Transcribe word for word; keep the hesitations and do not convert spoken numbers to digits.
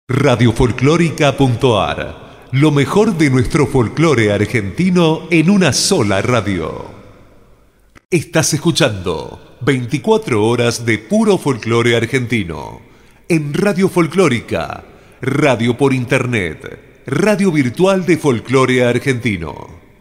Radiofolclórica.ar. Lo mejor de nuestro folclore argentino en una sola radio. Estás escuchando veinticuatro horas de puro folclore argentino. En Radio Folclórica, radio por internet, radio virtual de folclore argentino.